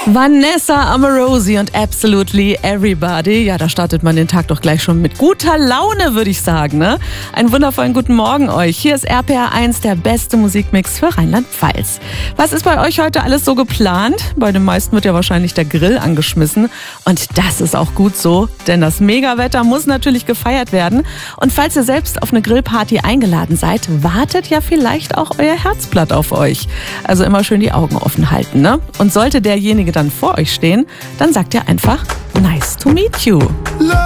Vanessa Amorosi und Absolutely Everybody. Ja, da startet man den Tag doch gleich schon mit guter Laune, würde ich sagen, ne? Einen wundervollen guten Morgen euch. Hier ist RPR 1, der beste Musikmix für Rheinland-Pfalz. Was ist bei euch heute alles so geplant? Bei den meisten wird ja wahrscheinlich der Grill angeschmissen. Und das ist auch gut so, denn das Megawetter muss natürlich gefeiert werden. Und falls ihr selbst auf eine Grillparty eingeladen seid, wartet ja vielleicht auch euer Herzblatt auf euch. Also immer schön die Augen offen halten, ne? Und sollte derjenige dann vor euch stehen, dann sagt ihr einfach nice to meet you.